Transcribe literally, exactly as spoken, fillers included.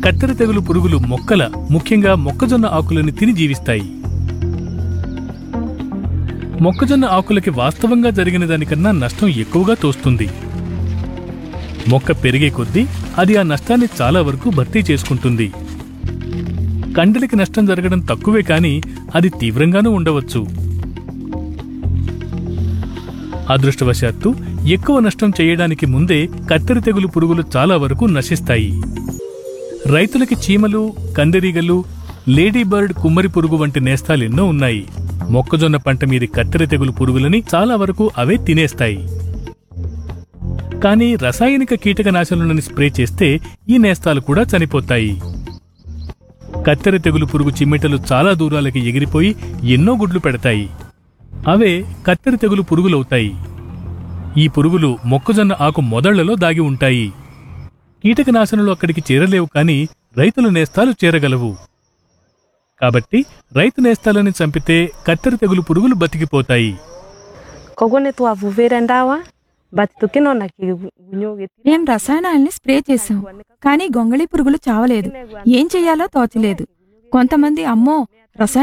కత్తెర తెగులు పురుగులు మొక్కల, ముఖ్యంగా మొక్కజొన్న ఆకులను తిని జీవిస్తాయి. మొక్కజొన్న ఆకులకి వాస్తవంగా జరిగిన దానికన్నా నష్టం ఎక్కువగా తోస్తుంది. మొక్క పెరిగే కొద్దీ అది ఆ నష్టాన్ని చాలా వరకు భర్తీ చేసుకుంటుంది. కండలికి నష్టం జరగడం తక్కువే కాని అది తీవ్రంగానూ ఉండవచ్చు. అదృష్టవశాత్తు ఎక్కువ నష్టం చేయడానికి ముందే కత్తెర తెగులు పురుగులు చాలా వరకు నశిస్తాయి. రైతులకి చీమలు, కందిరీగలు, లేడీ బర్డ్, కుమ్మరి పురుగు వంటి నేస్తాలెన్నో ఉన్నాయి. మొక్కజొన్న పంట మీది కత్తెర తెగులు పురుగులని చాలా వరకు అవే తినేస్తాయి. కానీ రసాయనిక కీటకనాశనులను స్ప్రే చేస్తే ఈ నేస్తాలు కూడా చనిపోతాయి. కత్తెర తెగులు పురుగు చిమ్మెటలు చాలా దూరాలకి ఎగిరిపోయి ఎన్నో గుడ్లు పెడతాయి. అవే కత్తెర తెగులు పురుగులవుతాయి. ఈ పురుగులు మొక్కజొన్న ఆకు మొదళ్లలో దాగి ఉంటాయి. కీటకనాశనులు అక్కడికి చేరలేవు కాని రైతుల నేస్తాలు చేరగలవు. కాబట్టి రైతు నేస్తాలని చంపితే కత్తెర తెగులు పురుగులు బతికిపోతాయి. మేం రసాయనాల్ని స్ప్రే చేశాం, కానీ గొంగళి పురుగులు చావలేదు. ఏం చెయ్యాలో తోచలేదు. కొంతమంది అమ్మో రసాయన